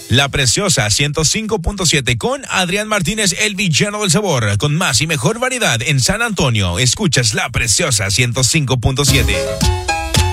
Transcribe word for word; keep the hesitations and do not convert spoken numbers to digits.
La Preciosa ciento cinco punto siete con Adrián Martínez, el villano del sabor, con más y mejor variedad en San Antonio. Escuchas La Preciosa ciento cinco punto siete.